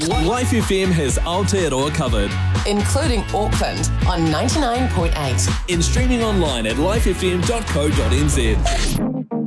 Life FM has Aotearoa covered. including Auckland on 99.8. In streaming online at lifefm.co.nz.